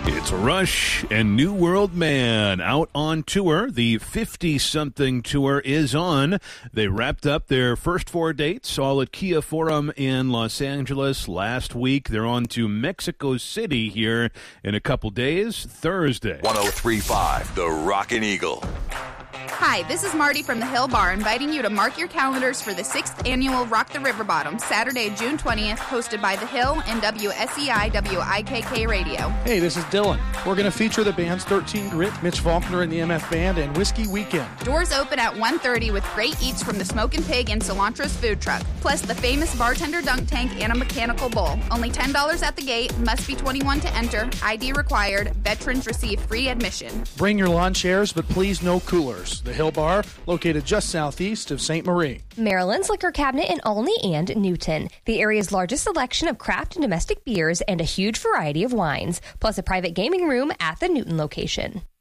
It's Rush and New World Man out on tour. The 50-something tour is on. They wrapped up their first 4 dates, all at Kia Forum in Los Angeles last week. They're on to Mexico City here in a couple days, Thursday. 103.5, The Rockin' Eagle. Hi, this is Marty from the Hill Bar, inviting you to mark your calendars for the 6th annual Rock the River Bottom, Saturday, June 20th, hosted by The Hill and WSEI WIKK Radio. Hey, this is Dylan. We're going to feature the bands 13 Grit, Mitch Faulkner and the MF Band, and Whiskey Weekend. Doors open at 1:30 with great eats from the Smokin' Pig and Cilantro's food truck, plus the famous bartender dunk tank and a mechanical bull. Only $10 at the gate, must be 21 to enter, ID required, veterans receive free admission. Bring your lawn chairs, but please no coolers. The Hill Bar, located just southeast of St. Marie. Maryland's Liquor Cabinet in Olney and Newton. The area's largest selection of craft and domestic beers and a huge variety of wines, plus a private gaming room at the Newton location.